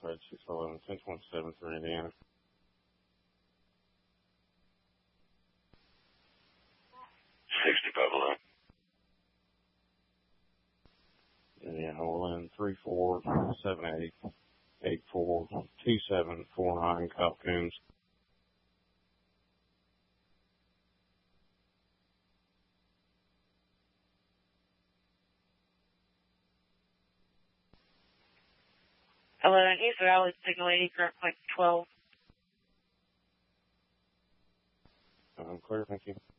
Fred 611, 1027 for Indiana. Indiana, we'll end 3478842749 Cop Coons. Hello, East Valley, Signal 80, current point 12. Clear, thank you.